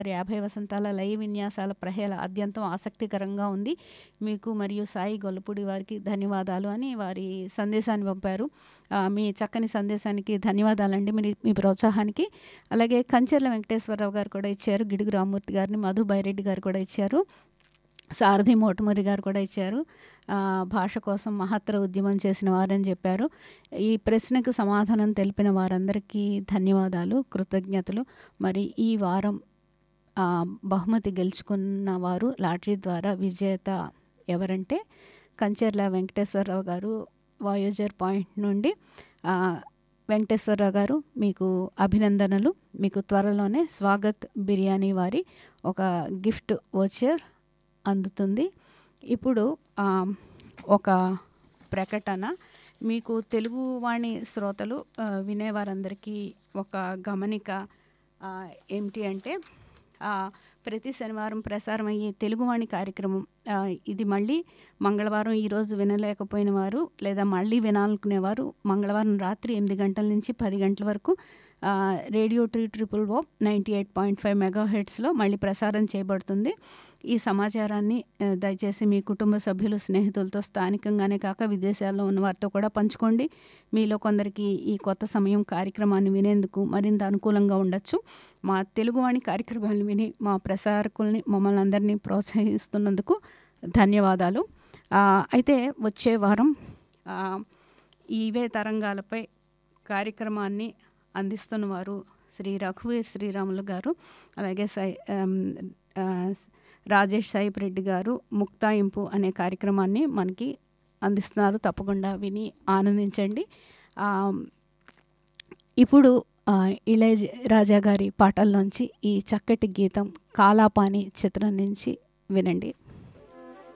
50 వసంతాల లయ విన్యాసాల ప్రహేళ అత్యంతం ఆసక్తికరంగా ఉంది. మీకు మరియు సాయి గొల్లపూడి వారికి ధన్యవాదాలు అని వారి సందేశాన్ని పంపారు. మీ చక్కని సందేశానికి ధన్యవాదాలండి. మీ ప్రోత్సాహానికి. అలాగే కంచెర్ల వెంకటేశ్వరరావు గారు కూడా ఇచ్చారు. గిడుగు రామ్మూర్తి గారిని, మధు బైరెడ్డి గారు కూడా ఇచ్చారు. సారథి మోటుమూరి గారు కూడా ఇచ్చారు. భాష కోసం మహత్తర ఉద్యమం చేసిన వారని చెప్పారు. ఈ ప్రశ్నకు సమాధానం తెలిపిన వారందరికీ ధన్యవాదాలు, కృతజ్ఞతలు. మరి ఈ వారం బహుమతి గెలుచుకున్న వారు లాటరీ ద్వారా విజేత ఎవరంటే కంచెర్ల వెంకటేశ్వరరావు గారు, వాయోజర్ పాయింట్ నుండి. వెంకటేశ్వరరావు గారు, మీకు అభినందనలు. మీకు త్వరలోనే స్వాగత్ బిర్యానీ వారి ఒక గిఫ్ట్ వోచర్ అందుతుంది. ఇప్పుడు ఒక ప్రకటన. మీకు తెలుగు వాణి శ్రోతలు వినేవారందరికీ ఒక గమనిక ఏమిటి అంటే, ప్రతి శనివారం ప్రసారం అయ్యే తెలుగువాణి కార్యక్రమం ఇది మళ్ళీ మంగళవారం ఈరోజు వినలేకపోయిన వారు లేదా మళ్ళీ వినాలనుకునేవారు మంగళవారం రాత్రి 8 గంటల నుంచి 10 గంటల వరకు రేడియో ట్రిపుల్ ఓ 98.5 మెగాహెర్ట్స్లో మళ్ళీ ప్రసారం చేయబడుతుంది. ఈ సమాచారాన్ని దయచేసి మీ కుటుంబ సభ్యులు, స్నేహితులతో స్థానికంగానే కాక విదేశాల్లో ఉన్న వారితో కూడా పంచుకోండి. మీలో కొందరికి ఈ కొత్త సమయం కార్యక్రమాన్ని వినేందుకు మరింత అనుకూలంగా ఉండొచ్చు. మా తెలుగువాణి కార్యక్రమాన్ని విని మా ప్రసారకుల్ని, మమ్మల్ని అందరినీ ప్రోత్సహిస్తున్నందుకు ధన్యవాదాలు. అయితే వచ్చే వారం ఇవే తరంగాలపై కార్యక్రమాన్ని అందిస్తున్నవారు శ్రీ రఘువీర్ శ్రీరాములు గారు, అలాగే రాజేష్ సాయిప్ రెడ్డి గారు ముక్తాయింపు అనే కార్యక్రమాన్ని మనకి అందిస్తున్నారు. తప్పకుండా విని ఆనందించండి. ఇప్పుడు ఇళయరాజా గారి పాటల్లోంచి ఈ చక్కటి గీతం కాలాపాని చిత్రం నుంచి వినండి.